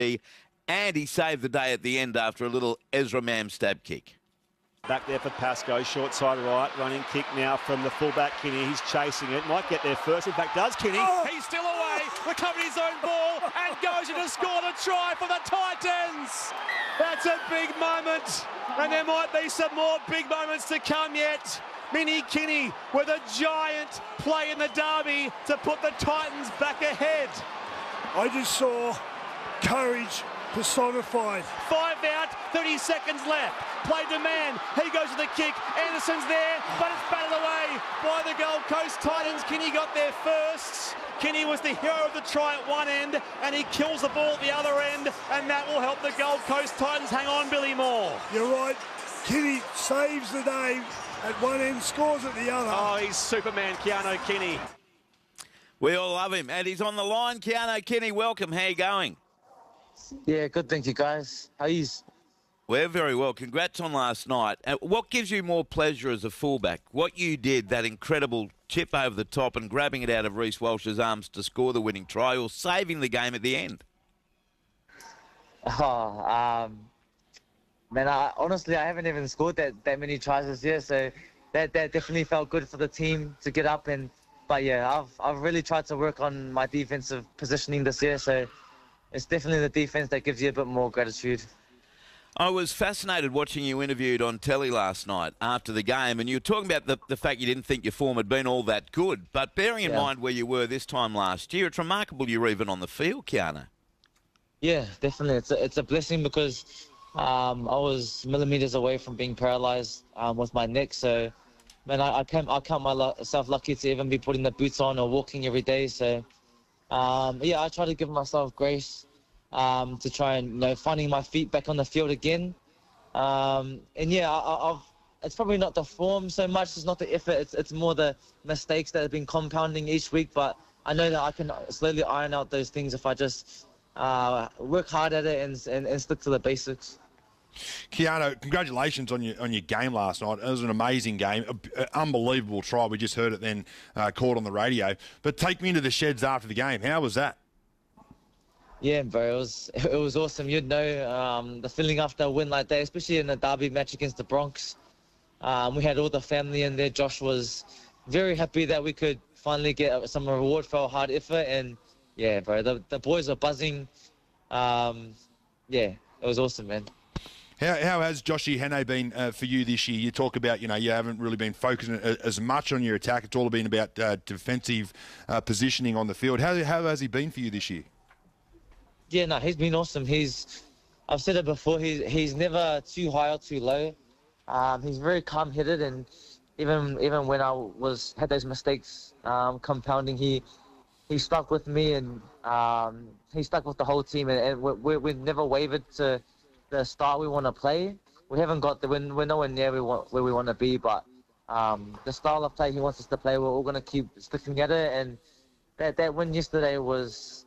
and he saved the day at the end after a little Ezra Mam stab kick. Back there for Pascoe, short side right, running kick now from the fullback Kinney. He's chasing it, might get there first. In fact, does Kinney? Oh. He's still away, recovered his own ball and goes in to score the try for the Titans. That's a big moment, and there might be some more big moments to come yet. Minnie Kinney with a giant play in the derby to put the Titans back ahead. I just saw courage personified. 5 out, 30 seconds left. Play to man. He goes to the kick. Anderson's there, but it's batted away by the Gold Coast Titans. Kinney got there first. Kinney was the hero of the try at one end, and he kills the ball at the other end, and that will help the Gold Coast Titans hang on, Billy Moore. You're right. Kinney saves the day at one end, scores at the other. Oh, he's Superman, Keano Kinney. We all love him, and he's on the line. Keano Kinney, welcome. How you going? Yeah, good, thank you, guys. How are you? We're very well. Congrats on last night. What gives you more pleasure as a fullback? What you did, that incredible chip over the top and grabbing it out of Reece Walsh's arms to score the winning try, or saving the game at the end? Man, honestly, I haven't even scored that many tries this year, so that definitely felt good for the team to get up. But yeah, I've really tried to work on my defensive positioning this year, so it's definitely the defense that gives you a bit more gratitude. I was fascinated watching you interviewed on telly last night after the game, and you were talking about the fact you didn't think your form had been all that good. But bearing in mind where you were this time last year, it's remarkable you were even on the field, Keano. Yeah, definitely. It's a blessing because I was millimetres away from being paralysed with my neck. So, man, I count myself lucky to even be putting the boots on or walking every day. So, yeah, I try to give myself grace to try and, finding my feet back on the field again. And yeah, it's probably not the form so much, it's not the effort, it's more the mistakes that have been compounding each week. But I know that I can slowly iron out those things if I just work hard at it and stick to the basics. Keano, congratulations on your game last night. It was an amazing game, an unbelievable try. We just heard it then caught on the radio. But take me into the sheds after the game. How was that? Yeah, bro, it was awesome. You'd know the feeling after a win like that, especially in a derby match against the Bronx. We had all the family in there. Josh was very happy that we could finally get some reward for our hard effort. And yeah, bro, the boys are buzzing. Yeah, it was awesome, man. How has Joshy Hannay been for you this year? You talk about, you haven't really been focusing as much on your attack. It's all been about defensive positioning on the field. How has he been for you this year? Yeah, no, he's been awesome. I've said it before, he's never too high or too low. He's very calm-headed, and even when I had those mistakes compounding, he stuck with me, and he stuck with the whole team, and we never wavered to the style we want to play. We haven't got we're nowhere near where we want to be, but the style of play he wants us to play, we're all going to keep sticking at it. And that win yesterday was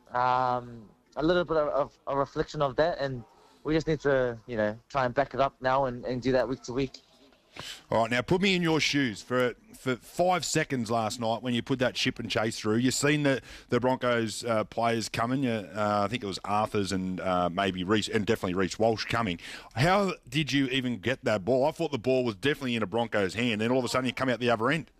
a little bit of a reflection of that, and we just need to try and back it up now and do that week to week. All right, now put me in your shoes for 5 seconds last night when you put that chip and chase through. You've seen the Broncos players coming. I think it was Arthurs and maybe Reece, and definitely Reece Walsh coming. How did you even get that ball? I thought the ball was definitely in a Broncos' hand, then all of a sudden you come out the other end.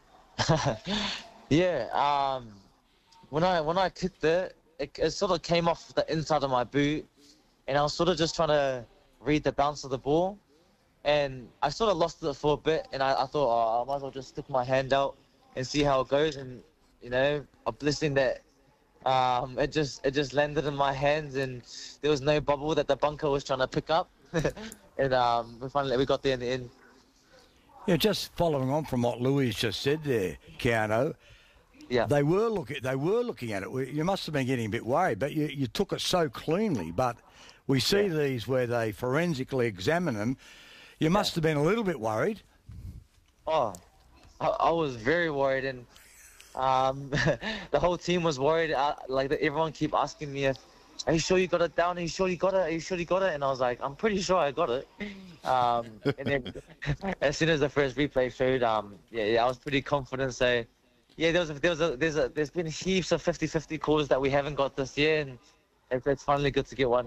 Yeah, when I kicked it sort of came off the inside of my boot, and I was sort of just trying to read the bounce of the ball. And I sort of lost it for a bit, and I thought, I might as well just stick my hand out and see how it goes. And, a blessing that it just landed in my hands, and there was no bubble that the bunker was trying to pick up. And we got there in the end. Yeah, just following on from what Louis just said there, Keano. Yeah. They were looking at it. You must have been getting a bit worried, but you took it so cleanly. But we see these where they forensically examine them. You must have been a little bit worried. Oh, I was very worried, and the whole team was worried. Everyone keep asking me, "Are you sure you got it down? Are you sure you got it? Are you sure you got it?" And I was like, "I'm pretty sure I got it." And then as soon as the first replay showed, I was pretty confident. So, yeah, there's been heaps of 50-50 calls that we haven't got this year, and It's finally good to get one.